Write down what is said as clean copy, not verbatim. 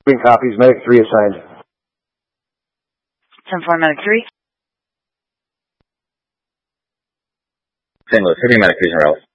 Green copies, Medic 3 assigned. 10-4, Medic 3. St. Louis, heavy Medic 3's on route.